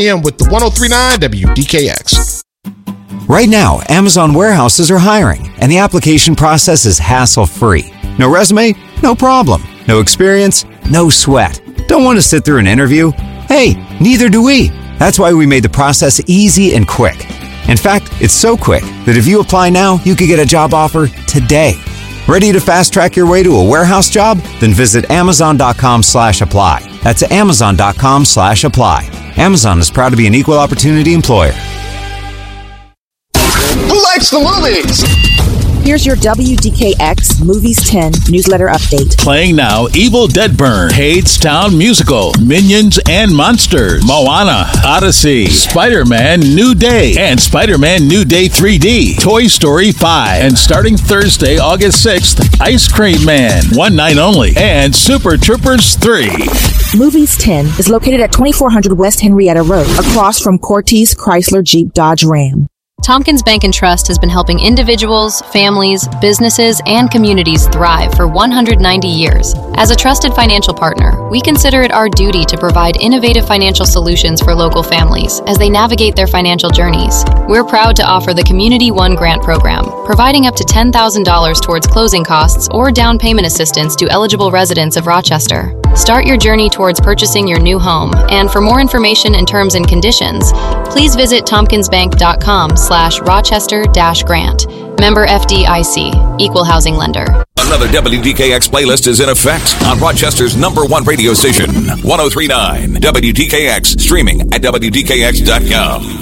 with the 103.9 WDKX. Right now, Amazon warehouses are hiring, and the application process is hassle-free. No resume? No problem. No experience? No sweat. Don't want to sit through an interview? Hey, neither do we. That's why we made the process easy and quick. In fact, it's so quick that if you apply now, you could get a job offer today. Ready to fast-track your way to a warehouse job? Then visit Amazon.com/apply. That's Amazon.com/apply. Amazon is proud to be an equal opportunity employer. Who likes the movies? Here's your WDKX Movies 10 newsletter update. Playing now, Evil Dead Burn, Hadestown Musical, Minions and Monsters, Moana, Odyssey, Spider-Man New Day, and Spider-Man New Day 3D, Toy Story 5, and starting Thursday, August 6th, Ice Cream Man, one night only, and Super Troopers 3. Movies 10 is located at 2400 West Henrietta Road, across from Cortez Chrysler Jeep Dodge Ram. Tompkins Bank and Trust has been helping individuals, families, businesses, and communities thrive for 190 years. As a trusted financial partner, we consider it our duty to provide innovative financial solutions for local families as they navigate their financial journeys. We're proud to offer the Community One Grant Program, providing up to $10,000 towards closing costs or down payment assistance to eligible residents of Rochester. Start your journey towards purchasing your new home, and for more information and terms and conditions, please visit tompkinsbank.com/Rochester-grant. Member FDIC, Equal Housing Lender. Another WDKX playlist is in effect on Rochester's #1 radio station, 103.9 WDKX, streaming at WDKX.com.